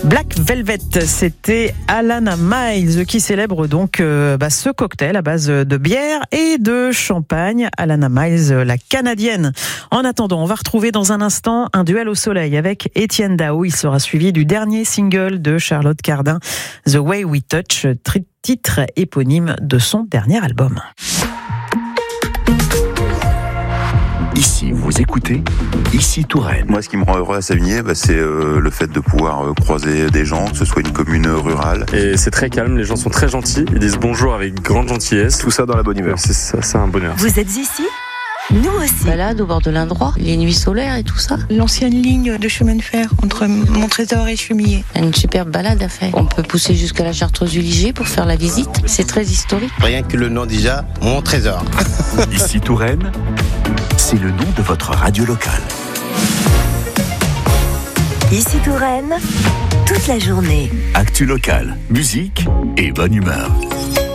Black Velvet, c'était Alana Miles qui célèbre donc ce cocktail à base de bière et de champagne. Alana Miles, la canadienne. En attendant, on va retrouver dans un instant un duel au soleil avec Étienne Dao. Il sera suivi du dernier single de Charlotte Cardin, The Way We Touch, titre éponyme de son dernier album. Ici, vous écoutez Ici Touraine. Moi, ce qui me rend heureux à Savigny, c'est le fait de pouvoir croiser des gens, que ce soit une commune rurale. Et c'est très calme, les gens sont très gentils, ils disent bonjour avec grande gentillesse. Tout ça dans la bonne humeur. C'est ça, c'est un bonheur. Vous êtes ici ? Nous aussi. Balade au bord de l'Indrois, les nuits solaires et tout ça. L'ancienne ligne de chemin de fer entre Montrésor et Chemillé. Une superbe balade à faire. On peut pousser jusqu'à la Chartreuse du Liger pour faire la visite. C'est très historique. Rien que le nom déjà, Montrésor. Ici Touraine, c'est le nom de votre radio locale. Ici Touraine, toute la journée. Actu locale, musique et bonne humeur.